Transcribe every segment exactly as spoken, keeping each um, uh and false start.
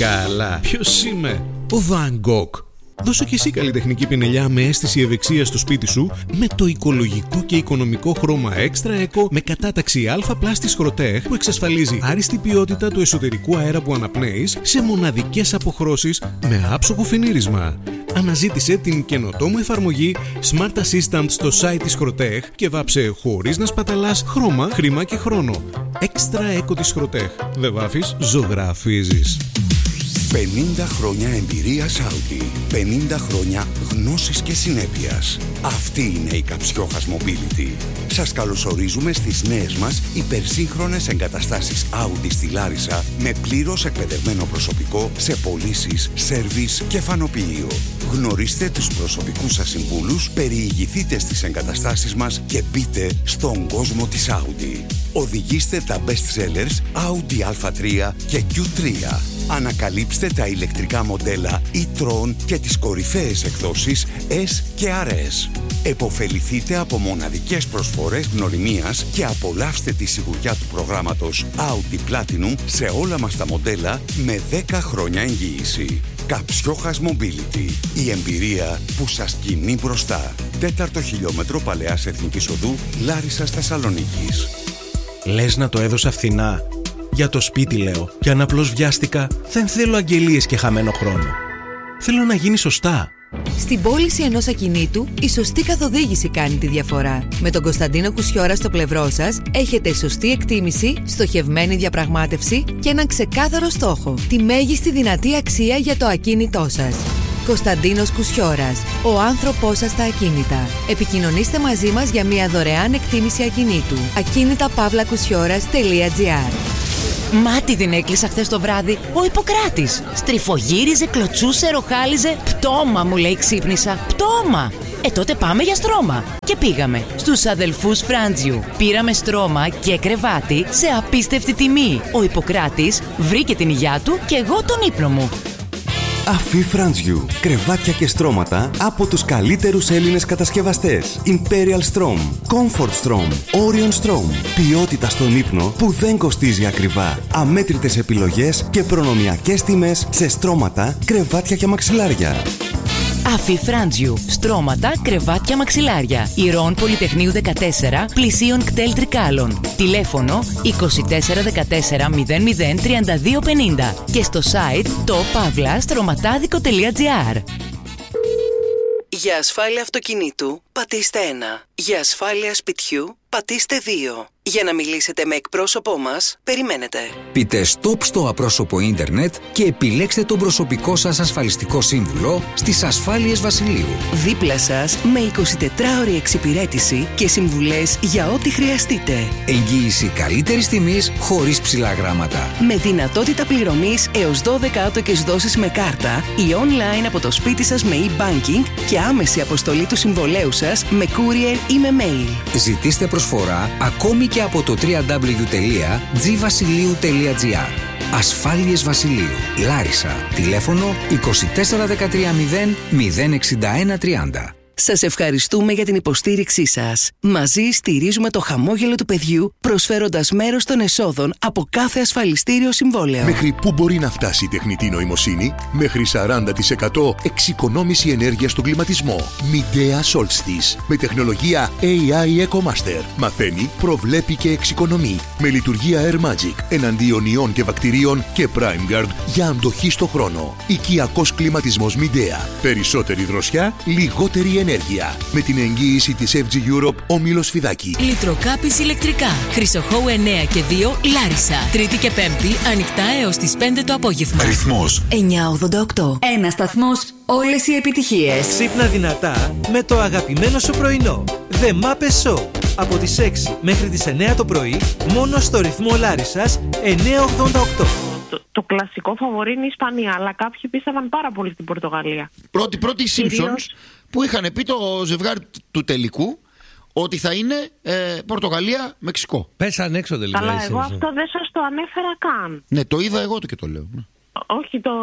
Καλά, ποιος είμαι? Ο Van Gogh. Δώσε και εσύ καλλιτεχνική πινελιά με αίσθηση ευεξίας στο σπίτι σου με το οικολογικό και οικονομικό χρώμα Extra Eco με κατάταξη Α+ της Schrotech που εξασφαλίζει άριστη ποιότητα του εσωτερικού αέρα που αναπνέεις σε μοναδικές αποχρώσεις με άψογο φινίρισμα. Αναζήτησε την καινοτόμο εφαρμογή Smart Assistant στο site της Schrotech και βάψε χωρίς να σπαταλάς χρώμα, χρήμα και χρόνο. Extra Eco της Schrotech. Δεν βάφεις, ζωγραφίζεις. πενήντα χρόνια εμπειρίας Audi. πενήντα χρόνια γνώσης και συνέπειας. Αυτή είναι η Καψιόχας Mobility. Σας καλωσορίζουμε στις νέες μας υπερσύγχρονες εγκαταστάσεις Audi στη Λάρισα με πλήρως εκπαιδευμένο προσωπικό σε πωλήσεις, σέρβις και φανοποιείο. Γνωρίστε τους προσωπικούς σας συμβούλους, περιηγηθείτε στις εγκαταστάσεις μας και μπείτε στον κόσμο της Audi. Οδηγήστε τα best sellers Audi Α τρία και κιου τρία. Ανακαλύψτε τα ηλεκτρικά μοντέλα e-tron και τις κορυφαίες εκδόσεις S και αρ ες. Εποφεληθείτε από μοναδικές προσφορές γνωριμίας και απολαύστε τη σιγουριά του προγράμματος Audi Platinum σε όλα μας τα μοντέλα με δέκα χρόνια εγγύηση. Καψιόχας Mobility. Η εμπειρία που σας κινεί μπροστά. Τέταρτο χιλιόμετρο Παλαιάς Εθνικής Οδού, Λάρισσας Θεσσαλονίκης. Λες να το έδωσα φθηνά? Για το σπίτι λέω. Και αν απλώς βιάστηκα, δεν θέλω αγγελίες και χαμένο χρόνο. Θέλω να γίνει σωστά. Στην πώληση ενός ακινήτου, η σωστή καθοδήγηση κάνει τη διαφορά. Με τον Κωνσταντίνο Κουσιώρα στο πλευρό σας, έχετε σωστή εκτίμηση, στοχευμένη διαπραγμάτευση και έναν ξεκάθαρο στόχο. Τη μέγιστη δυνατή αξία για το ακίνητό σας. Κωνσταντίνος Κουσιώρας, ο άνθρωπός σας στα ακίνητα. Επικοινωνήστε μαζί μας για μια δωρεάν εκτίμηση ακινήτου. ακίνητα παύλα κουσιώρας τελεία τζι άρ. Μάτι την έκλεισα χθες το βράδυ. Ο Ιπποκράτης. Στριφογύριζε, κλωτσούσε, ροχάλιζε. Πτώμα, μου λέει, ξύπνησα. Πτώμα. Ε, τότε πάμε για στρώμα. Και πήγαμε στους αδελφούς Φράντζιου. Πήραμε στρώμα και κρεβάτι σε απίστευτη τιμή. Ο Ιπποκράτης βρήκε την υγειά του και εγώ τον ύπνο μου. Αφή Φράντζιου. Κρεβάτια και στρώματα από τους καλύτερους Έλληνες κατασκευαστές. Imperial Strom, Comfort Strom, Orion Strom. Ποιότητα στον ύπνο που δεν κοστίζει ακριβά. Αμέτρητες επιλογές και προνομιακές τιμές σε στρώματα, κρεβάτια και μαξιλάρια. Αφή Φράντζιου. Στρώματα, κρεβάτια, μαξιλάρια. Ηρών Πολυτεχνείου δεκατέσσερα, πλησίων κτέλ Τρικάλων. Τηλέφωνο είκοσι τέσσερα δεκατέσσερα μηδέν μηδέν τριάντα δύο πενήντα και στο site το παύλα στρωματάδικο τελεία τζι άρ. Για ασφάλεια αυτοκινήτου, πατήστε ένα. Για ασφάλεια σπιτιού, πατήστε δύο. Για να μιλήσετε με εκπρόσωπό μας, περιμένετε. Πείτε stop στο απρόσωπο ίντερνετ και επιλέξτε τον προσωπικό σας ασφαλιστικό σύμβουλο στις Ασφάλειες Βασιλείου. Δίπλα σας με εικοσιτετράωρη εξυπηρέτηση και συμβουλές για ό,τι χρειαστείτε. Εγγύηση καλύτερης τιμής χωρίς ψηλά γράμματα. Με δυνατότητα πληρωμής έως δώδεκα άτοκες δόσεις με κάρτα ή online από το σπίτι σας με e-banking και άμεση αποστολή του συμβολέου σας με courier ή με mail. Ζητήστε προσφορά ακόμη και από το double-u double-u double-u τελεία τζι βασιλείου τελεία τζι άρ. Ασφάλειες Βασιλείου, Λάρισα. Τηλέφωνο είκοσι τέσσερα δεκατρία μηδέν μηδέν εξήντα ένα τριάντα. Σας ευχαριστούμε για την υποστήριξή σας. Μαζί στηρίζουμε το χαμόγελο του παιδιού, προσφέροντας μέρος των εσόδων από κάθε ασφαλιστήριο συμβόλαιο. Μέχρι πού μπορεί να φτάσει η τεχνητή νοημοσύνη? Μέχρι σαράντα τοις εκατό εξοικονόμηση ενέργειας στον κλιματισμό. Midea Solstice. Με τεχνολογία έι άι EcoMaster. Μαθαίνει, προβλέπει και εξοικονομεί. Με λειτουργία Air Magic. Εναντίον ιών και βακτηρίων και PrimeGuard για αντοχή στο χρόνο. Οικιακός κλιματισμός Midea. Περισσότερη δροσιά, λιγότερη ενέργεια. Με την εγγύηση της εφ τζι Europe, όμιλος Φιδάκη. Λιτροκάπης ηλεκτρικά. Χρυσοχώου εννέα και δύο, Λάρισα. Τρίτη και Πέμπτη, ανοιχτά έως τις πέντε το απόγευμα. Αριθμός εννιά ογδόντα οκτώ. Ένα σταθμός, όλες οι επιτυχίες. Ξύπνα δυνατά με το αγαπημένο σου πρωινό. The Muppet Show. Από τις έξι μέχρι τις εννέα το πρωί, μόνο στο ρυθμό Λάρισσας εννιά ογδόντα οκτώ. Το, το κλασικό φαβορί είναι η Ισπανία, αλλά κάποιοι πίστευαν πάρα πολύ στην Πορτογαλία. Πρώτη, πρώτη οι Simpsons που είχαν πει το ζευγάρι του τελικού ότι θα είναι ε, Πορτογαλία-Μεξικό. Πέσαν έξω τελικά. Καλά, εγώ αυτό δεν σας το ανέφερα καν. Ναι, το είδα εγώ το και το λέω. Όχι, το,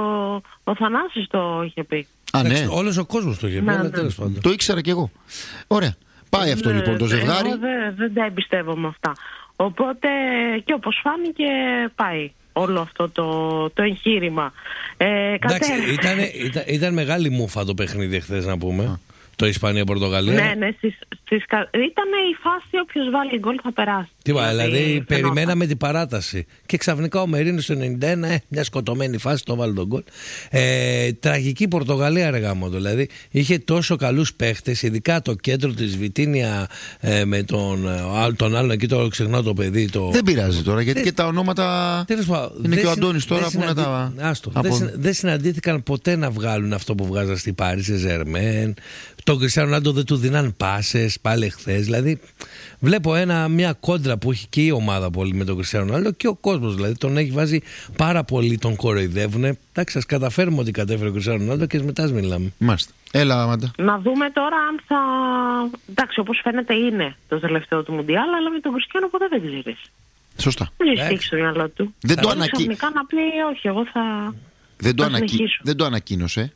ο Θανάσης το είχε πει. Α, ναι. Όλος ο κόσμος το είχε πει, αλλά τέλος πάντων. Το ήξερα κι εγώ. Ωραία. Πάει αυτό λοιπόν το ζευγάρι. Εγώ δεν, δεν τα εμπιστεύομαι αυτά. Οπότε και όπως φάνηκε πάει. όλο αυτό το, το εγχείρημα. Ε, Εντάξει, ήταν, ήταν, ήταν μεγάλη μούφα το παιχνίδι χθες, να πούμε. Το Ισπανία-Πορτογαλία. Ναι, ναι, στις, στις, ήταν η φάση όποιος βάλει γκολ θα περάσει. Τίποτα, δηλαδή, δηλαδή περιμέναμε την παράταση. Και ξαφνικά ο Μερίνος στο ενενήντα ένα, ε, μια σκοτωμένη φάση, το βάλει τον γκολ. Ε, τραγική Πορτογαλία, ρε γάμο. Δηλαδή, είχε τόσο καλούς παίχτες, ειδικά το κέντρο της Βιτίνια ε, με τον, ε, τον άλλον εκεί, το ξεχνάω το παιδί. Το... Δεν πειράζει τώρα, γιατί ε, και τα ονόματα. Είναι και ο Αντώνης τώρα που είναι τα. Άστο. Από... Δεν, δεν συναντήθηκαν ποτέ να βγάλουν αυτό που βγάζαν στη Πάρη, σε Ζερμέν. Τον Κριστιάνο Ρονάλντο δεν του δίναν πάσες πάλι χθες. Δηλαδή, βλέπω ένα, μια κόντρα που έχει και η ομάδα πολύ με τον Κριστιάνο Ρονάλντο και ο κόσμος. Δηλαδή, τον έχει βάζει πάρα πολύ, τον κοροϊδεύουν. Εντάξει, ας καταφέρουμε ότι κατέφερε ο Κριστιάνο Ρονάλντο και μετά μιλάμε. Μάλιστα. Έλα, Μάντα. Να δούμε τώρα αν θα. Εντάξει, όπως φαίνεται είναι το τελευταίο του Μουντιάλ, αλλά με τον Κριστιάνο ποτέ δεν ξέρεις. Σωστά. Δεν έχει στο μυαλό του. Δεν το ανακοίνωσε. Ξαφνικά να πει, όχι, εγώ θα. Δεν το, ανακοι... δεν το ανακοίνωσε.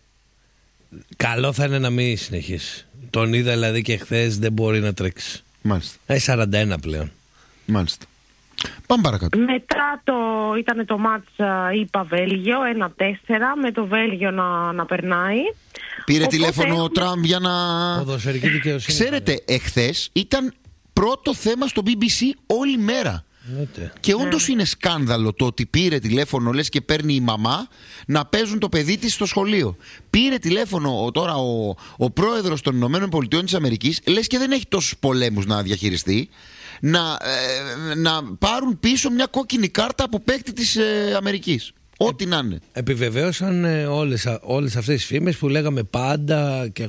Καλό θα είναι να μην συνεχίσει. Τον είδα δηλαδή και χθες, δεν μπορεί να τρέξει. Μάλιστα. Έχει σαράντα ένα πλέον. Μάλιστα. Πάμε παρακάτω. Μετά το, ήταν το μάτς είπα Βέλγιο, ένα τέσσερα, με το Βέλγιο να, να περνάει. Πήρε Οπότε τηλέφωνο έχουμε... ο Τραμπ για να... Ποδοσφαιρική δικαιοσύνη. Ξέρετε, εχθές ήταν πρώτο θέμα στο μπι μπι σι όλη μέρα. Ναι. Και όντως είναι σκάνδαλο το ότι πήρε τηλέφωνο, λες και παίρνει η μαμά να παίζουν το παιδί της στο σχολείο. Πήρε τηλέφωνο τώρα ο, ο πρόεδρος των Ηνωμένων Πολιτειών της Αμερικής, λες και δεν έχει τόσους πολέμους να διαχειριστεί, να, ε, να πάρουν πίσω μια κόκκινη κάρτα από παίκτη της ε, Αμερικής. Ό,τι να είναι. Επιβεβαίωσαν ε, όλες, όλες αυτές τις φήμες που λέγαμε πάντα και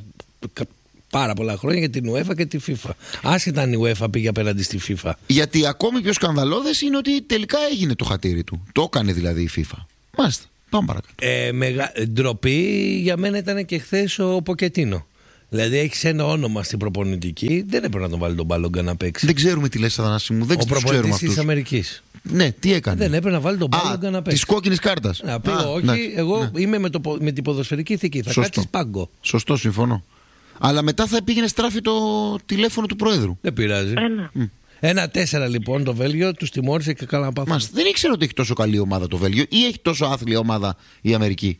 πάρα πολλά χρόνια για την UEFA και τη FIFA. Άσχετα αν η UEFA πήγε απέναντι στη FIFA. Γιατί ακόμη πιο σκανδαλώδες είναι ότι τελικά έγινε το χατήρι του. Το έκανε δηλαδή η FIFA. Μάλιστα. Πάμε παρακάτω. Ε, μεγα... Ντροπή για μένα ήταν και χθες ο Ποκετίνο. Δηλαδή έχει ένα όνομα στην προπονητική, δεν έπρεπε να τον βάλει τον Μπάλογκα να παίξει. Δεν ξέρουμε τι λες, Αθανάση μου. Δεν ο προπονητής της Αμερικής. Ναι, τι έκανε. Δεν έπρεπε να βάλει τον Μπάλογκα να παίξει. Τη κόκκινη κάρτα. Να πει, όχι, ναι, εγώ ναι. είμαι με, το, με την ποδοσφαιρική ηθική. Θα κάτσεις πάγκο. Σωστό, συμφωνώ. Αλλά μετά θα πήγαινε στράφη το τηλέφωνο του Προέδρου. Δεν πειράζει. Ένα. Mm. Ένα τέσσερα λοιπόν το Βέλγιο, του τιμώρησε και καλά να πάθουν. Δεν ήξερα ότι έχει τόσο καλή ομάδα το Βέλγιο ή έχει τόσο άθλια ομάδα η Αμερική.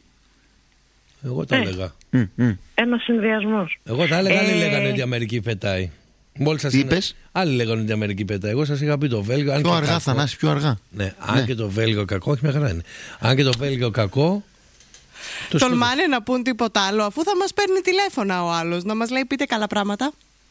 Εγώ τα ε. έλεγα. Mm, mm. Ένα συνδυασμός. Εγώ τα έλεγα, ε... άλλοι λέγανε ότι η Αμερική πετάει. Μόλις σας είπες. Είναι... Άλλοι λέγανε ότι η Αμερική πετάει. Εγώ σας είχα πει το Βέλγιο. Πιο αν αργά, κακό... Θανάση, πιο αργά. Ναι, αν ναι. και το Βέλγιο κακό, όχι με χαρά είναι. Αν και το Βέλγιο κακό. Τολμάνε να πούν τίποτα άλλο, αφού θα μας παίρνει τηλέφωνα ο άλλος, να μας λέει πείτε καλά πράγματα.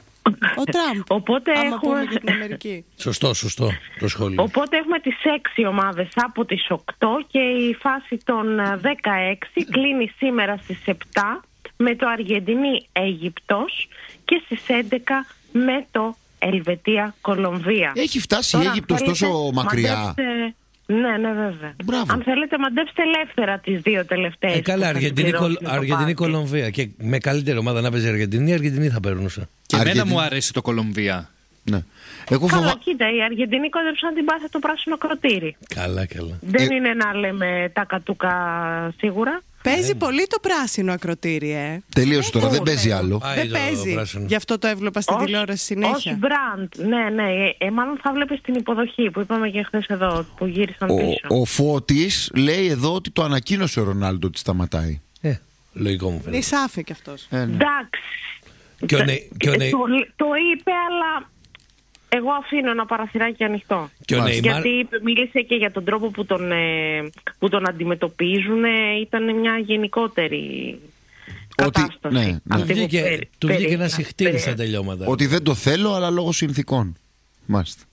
Ο Τραμπ. Οπότε άμα έχουμε... πούμε για την Αμερική. Σωστό, σωστό το σχόλιο. Οπότε έχουμε τις έξι ομάδες από τις οκτώ και η φάση των δεκαέξι κλείνει σήμερα στις επτά με το Αργεντινή-Αίγυπτος και στις έντεκα με το Ελβετία-Κολομβία. Έχει φτάσει η Αίγυπτος τόσο μακριά. Μαντέψτε... Ναι, ναι, βέβαια. Μπράβο. Αν θέλετε, μαντέψτε ελεύθερα τις δύο τελευταίες. Ε, καλά, Αργεντινή-Κολομβία. Και με καλύτερη ομάδα να παίζει η Αργεντινή, η Αργεντινή θα περνούσε. Και εμένα Αργεντινή... μου αρέσει το Κολομβία. Ναι. Εγώ καλά, φοβα... κοίτα, η Αργεντινή κόντεψε να την πάθει το πράσινο κροτήρι. Καλά, καλά. Δεν ε... είναι να λέμε τα κατούκα σίγουρα. Παίζει ε... πολύ το πράσινο ακροτήρι, ε. Τελείωσε τώρα, δεν παίζει άλλο. Δεν παίζει. Γι' αυτό το έβλεπα στην ως, τηλεόραση συνέχεια. Ως brand, ναι, ναι. Ε, μάλλον θα βλέπεις την υποδοχή που είπαμε και χθες εδώ, που γύρισαν ο, πίσω. Ο Φώτης λέει εδώ ότι το ανακοίνωσε ο Ρονάλντο ότι σταματάει. Ε, λογικό μου φαίνεται. Είναι σάφη κι αυτός. Ε, ναι. Εντάξει. Και ο, ναι, και ο, ναι. το, το είπε, αλλά... Εγώ αφήνω ένα παραθυράκι ανοιχτό. Neymar... Γιατί μίλησε και για τον τρόπο που τον, που τον αντιμετωπίζουν. Ήταν μια γενικότερη κατάσταση. Ότι, ναι, ναι. Του βγήκε, του βγήκε ένα συχτήρι στα τελειώματα. Ότι δεν το θέλω, αλλά λόγω συνθήκων. Μάλιστα.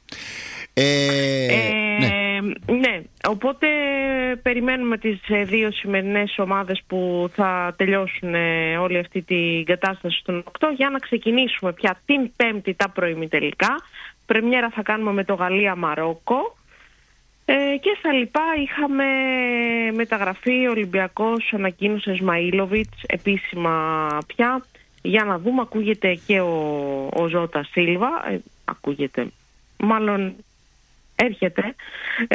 Ε, ε, ναι. ναι, οπότε περιμένουμε τις δύο σημερινές ομάδες που θα τελειώσουν όλη αυτή την κατάσταση στον οκτώ για να ξεκινήσουμε πια την Πέμπτη τα προημιτελικά. Πρεμιέρα θα κάνουμε με το Γαλλία-Μαρόκο ε, και στα λοιπά είχαμε μεταγραφή. Ο Ολυμπιακός ανακοίνωσε Σμαΐλοβιτς επίσημα πια, για να δούμε. Ακούγεται και ο, ο Ζώτα Σίλβα, ε, ακούγεται μάλλον έρχεται. Ε,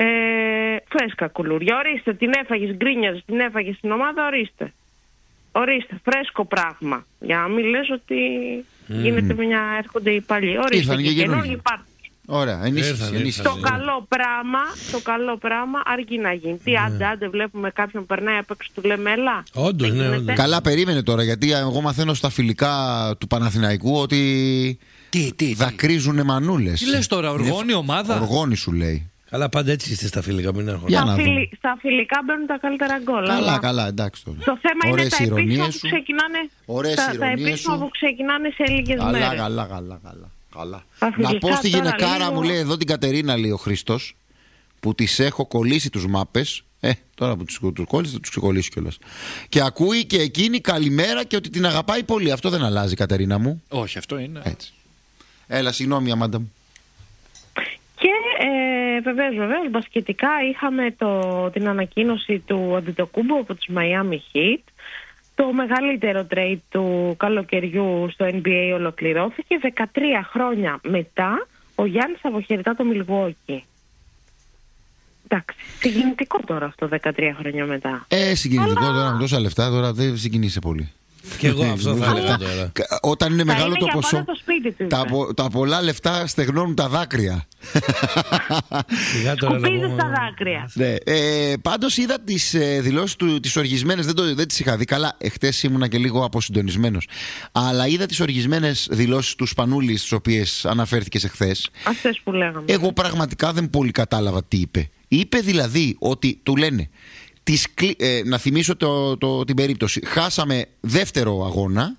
φρέσκα κουλούρια. Ορίστε, την έφαγες, γκρίνιαζες, την έφαγες στην ομάδα, ορίστε. Ορίστε, φρέσκο πράγμα. Για να μην λες ότι mm. γίνεται μια, έρχονται οι παλιοί. Ορίστε, και καινούργιοι πάρτους. Ωραία, ενίσχυση. Το καλό πράγμα, το καλό πράγμα αρκεί να γίνει. Τι άντε, άντε, βλέπουμε κάποιον περνάει απ' έξω, του λέμε έλα. Όντως, ναι, όντως. Καλά, περίμενε τώρα, γιατί εγώ μαθαίνω στα φιλικά του Παναθηναϊκού ότι τι, τι, τι. δακρύζουνε μανούλες. Τι λες τώρα, οργώνει ομάδα. Οργώνει σου λέει. Καλά, πάντα έτσι είστε στα φιλικά, μην έρχονται. Για να Στα, δούμε. φιλι, στα φιλικά μπαίνουν τα καλύτερα γκολ. Καλά, αλλά καλά, εντάξει τώρα. το θέμα Ωραίες είναι τα επίσημα που σου. ξεκινάνε, Ωραίες τα, τα ηρωνίες επίσημα σου. που ξεκινάνε σε λίγες Καλά, μέρες. καλά, καλά, καλά, καλά. Τα Να φιλικά πω στη τώρα γυναικάρα λίγο- μου, λέει εδώ την Κατερίνα, λέει ο Χρήστος, που τις έχω κολλήσει τους μάπες. Ε, τώρα που τους, τους κόλλησε θα τους ξεκολλήσει κιόλας. Και ακούει και εκείνη καλημέρα και ότι την αγαπάει πολύ. Αυτό δεν αλλάζει, Κατερίνα μου. Όχι, αυτό είναι. Έτσι. Έλα, συγγνώμη, Αμάντα μου. Και ε, βεβαίως, βεβαίως, μπασκετικά είχαμε το, την ανακοίνωση του Αντετοκούμπο από τους Miami Heat. Το μεγαλύτερο trade του καλοκαιριού στο N B A ολοκληρώθηκε. δεκατρία χρόνια μετά ο Γιάννης αποχαιρετά το Milwaukee. Εντάξει, συγκινητικό τώρα αυτό δεκατρία χρόνια μετά. Ε, συγκινητικό Αλλά... τώρα με τόσα λεφτά, τώρα δεν συγκινείσαι πολύ. Και εγώ αυτό θα έλεγα τώρα. Όταν είναι Θα μεγάλο είναι το για ποσό, πάντα το σπίτι του, τα, είπε. πο- τα πολλά λεφτά στεγνώνουν τα δάκρυα. Σκουπίζεις τα δάκρυα. Ναι. Ε, πάντως είδα τις ε, δηλώσεις του, τις οργισμένες, δεν, το, δεν τις είχα δει καλά. Εχθές ήμουνα και λίγο αποσυντονισμένος. Αλλά είδα τις οργισμένες δηλώσεις του Σπανούλη, στις οποίες αναφέρθηκες εχθές. Αυτές που λέγαμε. Εγώ πραγματικά δεν πολύ κατάλαβα τι είπε. Είπε δηλαδή ότι του λένε τις, κλει- ε, να θυμίσω το, το, την περίπτωση. Χάσαμε δεύτερο αγώνα.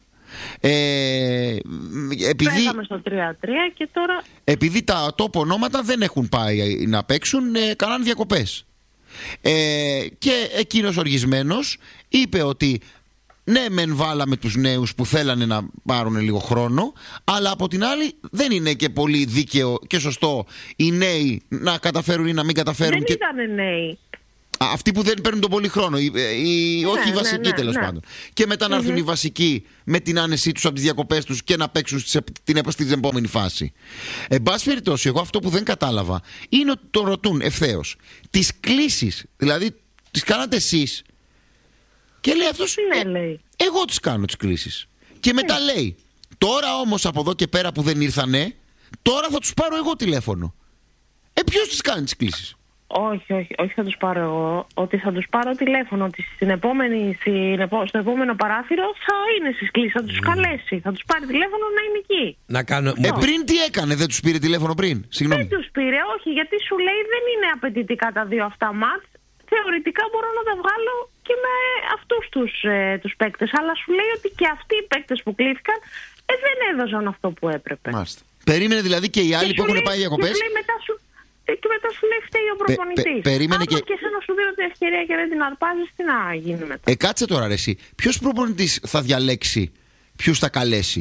Ε, επειδή, Πέσαμε στο τρία τρία και τώρα... επειδή τα top ονόματα δεν έχουν πάει να παίξουν, ε, κάναν διακοπές. Ε, και εκείνος οργισμένος είπε ότι ναι, μεν βάλαμε τους νέους που θέλανε να πάρουν λίγο χρόνο, αλλά από την άλλη δεν είναι και πολύ δίκαιο και σωστό οι νέοι να καταφέρουν ή να μην καταφέρουν. Δεν και... ήταν νέοι. Α, αυτοί που δεν παίρνουν τον πολύ χρόνο, οι, οι, Ναι, όχι οι ναι, βασικοί ναι, τέλος ναι. πάντων. Και μετά να έρθουν Μμμ. οι βασικοί με την άνεσή τους από τις διακοπές τους και να παίξουν στις, την, στην επόμενη φάση. Εν πάση περιπτώσει, εγώ αυτό που δεν κατάλαβα είναι ότι το ρωτούν ευθέως. Τις κλήσεις, δηλαδή τις κάνατε εσείς. Και λέει αυτός, Ναι, λέει. εγώ τις κάνω τις κλήσεις. Και μετά λέει, τώρα όμως από εδώ και πέρα που δεν ήρθανε, τώρα θα τους πάρω εγώ τηλέφωνο. Ε, ποιος τις κάνει τις κλήσεις? Όχι, όχι, όχι θα τους πάρω εγώ. Ότι θα τους πάρω τηλέφωνο. Ότι στην επόμενη, στην επο- στο επόμενο παράθυρο θα είναι στις κλήσεις. Θα τους καλέσει. Θα τους πάρει τηλέφωνο να είναι εκεί. Να κάνω... Ε, πριν τι έκανε, δεν τους πήρε τηλέφωνο πριν? Συγγνώμη. Δεν τους πήρε, όχι, γιατί σου λέει δεν είναι απαιτητικά τα δύο αυτά μάτς. Θεωρητικά μπορώ να τα βγάλω και με αυτούς τους, ε, τους παίκτες. Αλλά σου λέει ότι και αυτοί οι παίκτες που κλήθηκαν ε, δεν έδωσαν αυτό που έπρεπε. Μάλιστα. Περίμενε δηλαδή και οι άλλοι Και που σου έχουν λέει- πάει και διακοπές. σου λέει μετά σου, ε, και μετά σου λέει φταίει ο προπονητής. πε- περίμενε Άμα και- και εσένα σου δίνω την ευκαιρία και δεν την αρπάζεις, τι να γίνει μετά. Ε, κάτσε τώρα ρε εσύ. Ποιος προπονητής θα διαλέξει ποιους θα καλέσει?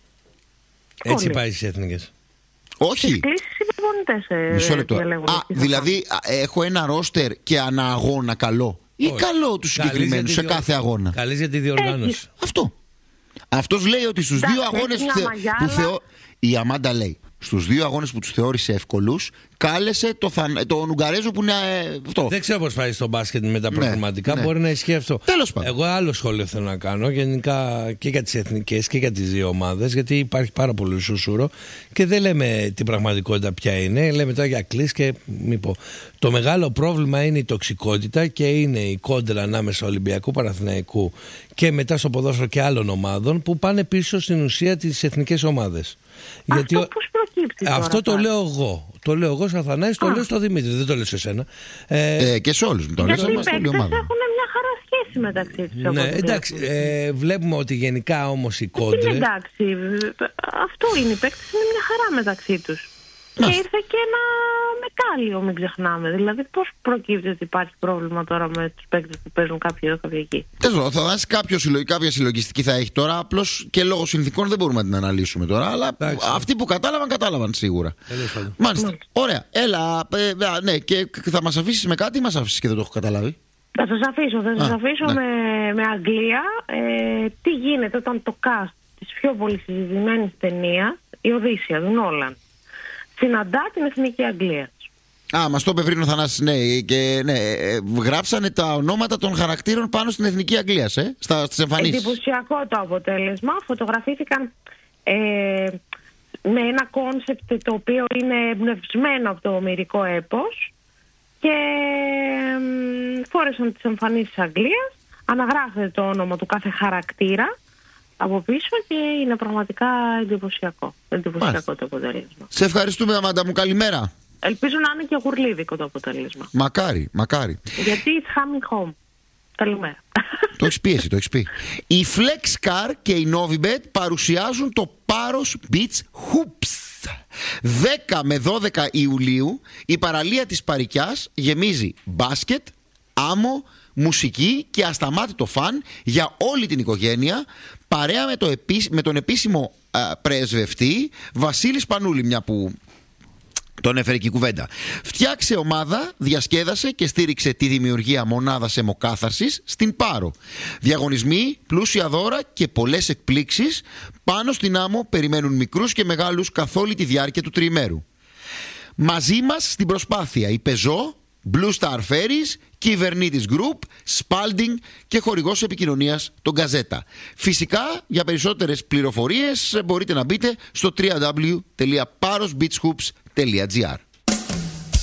Έτσι πάει στις εθνικές. Όχι. Κλείσεις οι προπονητές ε, Μισό λεπτό. διαλέγουν Α, ποιοι θα δηλαδή α, έχω ένα ρόστερ και ανά αγώνα καλό. Ή Όχι. καλό τους Καλείς συγκεκριμένους για σε τη διο- κάθε αγώνα. Καλείς για τη διοργάνωση. Αυτό. Αυτός λέει ότι στους Εντάξει, δύο αγώνες έχει που, θε... μια μαγιάλα. που θεω... Η Αμάντα λέει, στους δύο αγώνες που τους θεώρησε εύκολους, κάλεσε το θα... τον Ουγγαρέζο που είναι ε, αυτό. Δεν ξέρω πώς πάει στο μπάσκετ με τα Ναι, προγραμματικά. ναι. Μπορεί να ισχύει αυτό. Τέλος πάντων. Εγώ άλλο σχόλιο θέλω να κάνω γενικά και για τις εθνικές και για τις δύο ομάδες. Γιατί υπάρχει πάρα πολύ σουσούρο και δεν λέμε την πραγματικότητα ποια είναι. Λέμε τώρα για κλείς και μη πω. Το μεγάλο πρόβλημα είναι η τοξικότητα και είναι η κόντρα ανάμεσα Ολυμπιακού, Παναθηναϊκού και μετά στο ποδόσφαιρο και άλλων ομάδων που πάνε πίσω στην ουσία τις εθνικές ομάδες. Αυτό πώς προκύπτει τώρα, Αυτό το πάλι? λέω εγώ. Το λέω εγώ σαν Θανάσης, το λέω στο Δημήτρη, δεν το λέω σε εσένα. Ε, Ε, και σε όλους. Το Γιατί λέω οι είμαστε όλη η παίκτες ομάδα. έχουν μια χαρά σχέση μεταξύ τους. ναι, όπως εντάξει, βλέπουμε. ε, βλέπουμε ότι γενικά όμως οι Τι είναι κόντρες... εντάξει, αυτό είναι, οι παίκτες είναι μια χαρά μεταξύ τους. Και ήρθε και ένα μετάλλιο, μην ξεχνάμε. Δηλαδή, πώς προκύπτει ότι υπάρχει πρόβλημα τώρα με τους παίκτες που παίζουν κάποιοι εδώ, κάποιοι εκεί. Τέλος πάντων, θα δώσει κάποιο συλλο- κάποια συλλογιστική θα έχει τώρα. Απλώς και λόγω συνθήκων δεν μπορούμε να την αναλύσουμε τώρα. Αλλά αυτοί που κατάλαβαν, κατάλαβαν σίγουρα. Μάλιστα. Ωραία. Έλα. Ε, α, ναι, και θα μας αφήσεις με κάτι ή μας αφήσεις και δεν το έχω καταλάβει? Θα σας αφήσω, θα σας Α, αφήσω ναι. με, με Αγγλία. Ε, τι γίνεται όταν το cast της πιο πολύ συζητημένης ταινίας, η Οδύσσεια του Νόλαν, συναντά την εθνική Αγγλία. Α, μας το είπε πριν ο Θανάσης, ναι, και, ναι, ε, γράψανε τα ονόματα των χαρακτήρων πάνω στην εθνική Αγγλία, ε, στα, στις εμφανίσεις. Εντυπωσιακό το αποτέλεσμα. Φωτογραφήθηκαν ε, με ένα κόνσεπτ το οποίο είναι εμπνευσμένο από το ομηρικό έπος και φόρεσαν τις εμφανίσεις της Αγγλίας, αναγράφεται το όνομα του κάθε χαρακτήρα από πίσω και είναι πραγματικά εντυπωσιακό, εντυπωσιακό το αποτέλεσμα. Σε ευχαριστούμε, Αμάντα μου, καλημέρα. Ελπίζω να είναι και γουρλίδικο το αποτέλεσμα. Μακάρι, μακάρι. Γιατί it's coming home. Καλημέρα. Το έχεις πει εσύ, το έχεις πει. Η FlexCar και η Novibet παρουσιάζουν το Paros Beach Hoops. δέκα με δώδεκα Ιουλίου η παραλία της Παρικιάς γεμίζει μπάσκετ, άμμο, μουσική και ασταμάτητο φαν για όλη την οικογένεια, παρέα με, το επί... με τον επίσημο α, πρεσβευτή Βασίλη Σπανούλη, μια που τον έφερε και η κουβέντα. Φτιάξε ομάδα, διασκέδασε και στήριξε τη δημιουργία μονάδας αιμοκάθαρσης στην Πάρο. Διαγωνισμοί, πλούσια δώρα και πολλές εκπλήξεις πάνω στην άμμο περιμένουν μικρούς και μεγάλους καθ' όλη τη διάρκεια του τριημέρου. Μαζί μας στην προσπάθεια η Peugeot, Blue Star Ferries, Κυβερνήτης Group, Spalding και χορηγός επικοινωνίας τον Γκαζέτα. Φυσικά, για περισσότερες πληροφορίες μπορείτε να μπείτε στο double-u double-u double-u τελεία paros beach hoops τελεία gr.